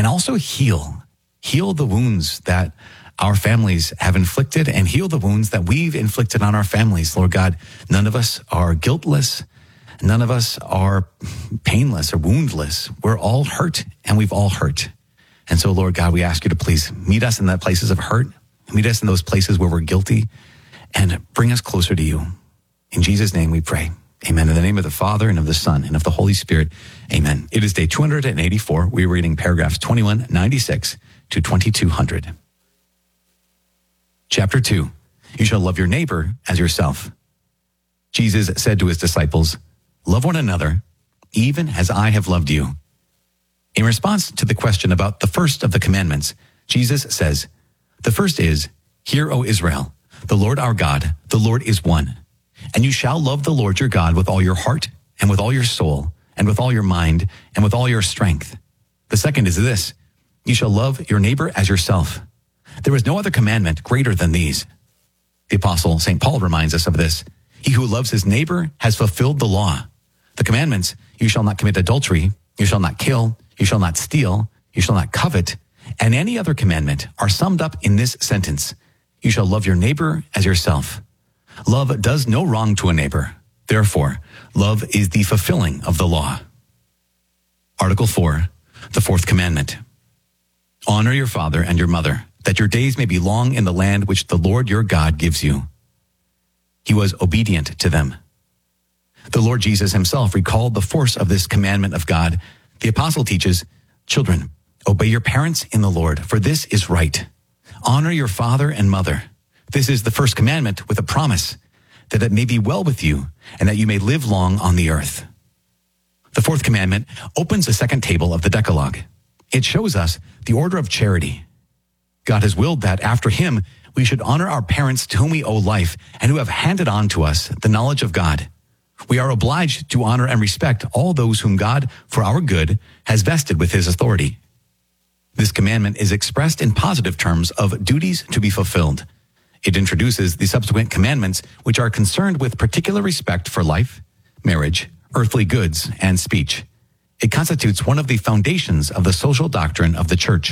also heal the wounds that our families have inflicted and heal the wounds that we've inflicted on our families. Lord God, none of us are guiltless. None of us are painless or woundless. We're all hurt and we've all hurt. And so, Lord God, we ask you to please meet us in that places of hurt, meet us in those places where we're guilty, and bring us closer to you. In Jesus' name we pray. Amen. In the name of the Father and of the Son and of the Holy Spirit. Amen. It is day 284. We're reading paragraphs 2196 to 2200. Chapter 2, you shall love your neighbor as yourself. Jesus said to his disciples, love one another, even as I have loved you. In response to the question about the first of the commandments, Jesus says, the first is, hear, O Israel, the Lord our God, the Lord is one. And you shall love the Lord your God with all your heart and with all your soul and with all your mind and with all your strength. The second is this, you shall love your neighbor as yourself. There is no other commandment greater than these. The apostle St. Paul reminds us of this. He who loves his neighbor has fulfilled the law. The commandments, you shall not commit adultery, you shall not kill, you shall not steal, you shall not covet, and any other commandment are summed up in this sentence. You shall love your neighbor as yourself. Love does no wrong to a neighbor. Therefore, love is the fulfilling of the law. Article 4, the fourth commandment. Honor your father and your mother, that your days may be long in the land which the Lord your God gives you. He was obedient to them. The Lord Jesus himself recalled the force of this commandment of God. The apostle teaches, children, obey your parents in the Lord, for this is right. Honor your father and mother. This is the first commandment with a promise that it may be well with you and that you may live long on the earth. The fourth commandment opens the second table of the Decalogue. It shows us the order of charity. God has willed that after him, we should honor our parents to whom we owe life and who have handed on to us the knowledge of God. We are obliged to honor and respect all those whom God, for our good, has vested with his authority. This commandment is expressed in positive terms of duties to be fulfilled. It introduces the subsequent commandments, which are concerned with particular respect for life, marriage, earthly goods, and speech. It constitutes one of the foundations of the social doctrine of the church.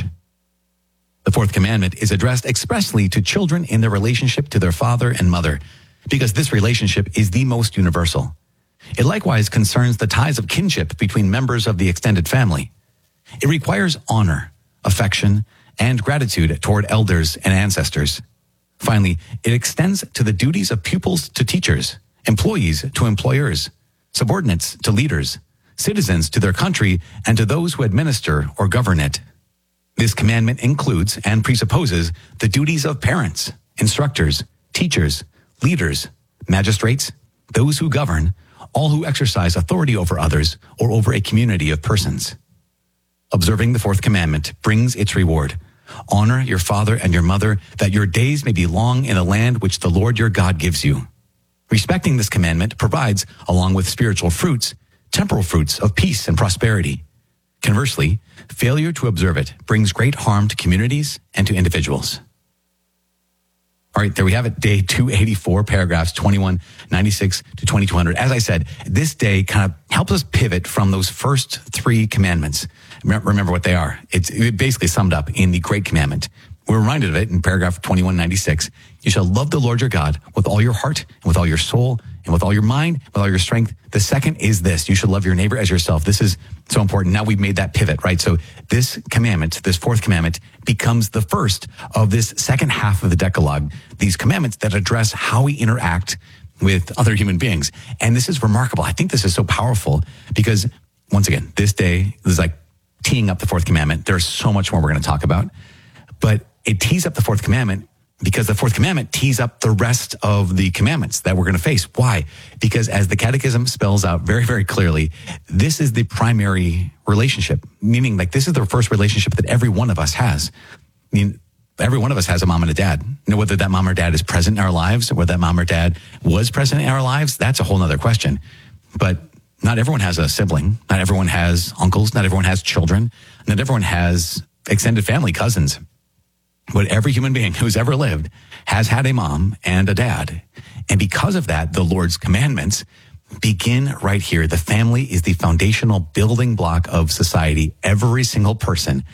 The fourth commandment is addressed expressly to children in their relationship to their father and mother, because this relationship is the most universal. It likewise concerns the ties of kinship between members of the extended family. It requires honor, affection, and gratitude toward elders and ancestors. Finally, it extends to the duties of pupils to teachers, employees to employers, subordinates to leaders, citizens to their country, and to those who administer or govern it. This commandment includes and presupposes the duties of parents, instructors, teachers, leaders, magistrates, those who govern, all who exercise authority over others or over a community of persons. Observing the fourth commandment brings its reward. Honor your father and your mother, that your days may be long in the land which the Lord your God gives you. Respecting this commandment provides, along with spiritual fruits, temporal fruits of peace and prosperity. Conversely, failure to observe it brings great harm to communities and to individuals. All right, there we have it, day 284, paragraphs 2196 to 2200. As I said, this day kind of helps us pivot from those first three commandments. Remember what they are. It's basically summed up in the Great Commandment. We're reminded of it in paragraph 2196. You shall love the Lord your God with all your heart and with all your soul and with all your mind, with all your strength. The second is this, you shall love your neighbor as yourself. This is so important. Now we've made that pivot, right? So this commandment, this fourth commandment, becomes the first of this second half of the Decalogue. These commandments that address how we interact with other human beings. And this is remarkable. I think this is so powerful because, once again, this day is like teeing up the fourth commandment. There's so much more we're going to talk about. But it tees up the fourth commandment because the fourth commandment tees up the rest of the commandments that we're going to face. Why? Because as the Catechism spells out very, very clearly, this is the primary relationship, meaning like this is the first relationship that every one of us has. I mean, every one of us has a mom and a dad. You know, whether that mom or dad is present in our lives or whether that mom or dad was present in our lives, that's a whole nother question. But not everyone has a sibling. Not everyone has uncles. Not everyone has children. Not everyone has extended family, cousins. But every human being who's ever lived has had a mom and a dad. And because of that, the Lord's commandments begin right here. The family is the foundational building block of society. Every single person